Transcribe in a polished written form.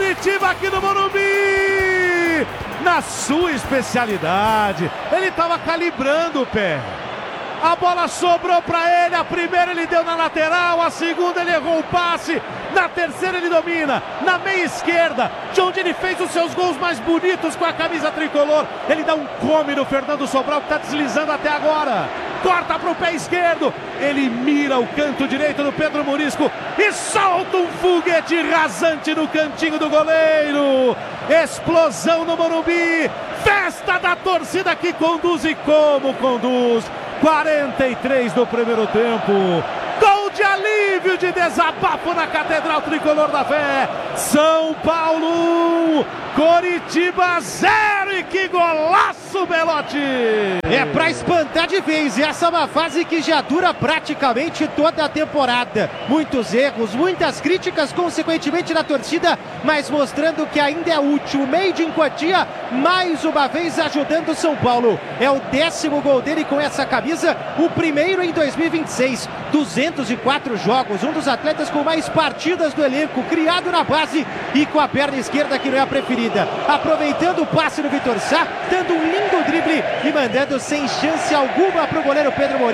Coritiba aqui no Morumbi, na sua especialidade. Ele estava calibrando o pé. A bola sobrou para ele, a primeira ele deu na lateral, a segunda ele errou o passe, na terceira ele domina, na meia esquerda, de onde ele fez os seus gols mais bonitos com a camisa tricolor. Ele dá um come no Fernando Sobral, que está deslizando até agora. Corta para o pé esquerdo, ele mira o canto direito do Pedro Murisco e solta um foguete rasante no cantinho do goleiro. Explosão no Morumbi, festa da torcida que conduz e como conduz. 43 do primeiro tempo, gol de alívio, de desabafo na Catedral Tricolor da Fé. São Paulo 1, Coritiba 0, e que golaço, Belotti! É pra espantar de vez, e essa é uma fase que já dura praticamente toda a temporada. Muitos erros, muitas críticas consequentemente da torcida, mas mostrando que ainda é útil. O Made in Cotia, mais uma vez ajudando o São Paulo. É o 10º gol dele com essa camisa, o primeiro em 2026. 204 jogos, um dos atletas com mais partidas do elenco, criado na base e com a perna esquerda que não é a preferida. Aproveitando o passe do Vitor Sá, dando um lindo drible e mandando sem chance alguma para o goleiro Pedro Moreira.